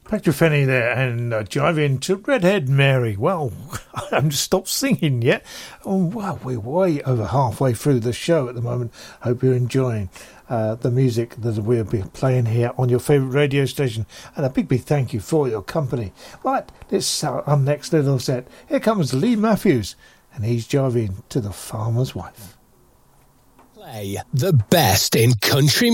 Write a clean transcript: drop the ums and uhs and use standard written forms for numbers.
Patrick Fenny there and jiving to Redhead Mary. Well, I haven't stopped singing yet. Oh, wow, we're way over halfway through the show at the moment. Hope you're enjoying the music that we'll be playing here on your favourite radio station. And a big, big thank you for your company. Right, let's start our next little set. Here comes Lee Matthews, and he's jiving to The Farmer's Wife. Play the best in country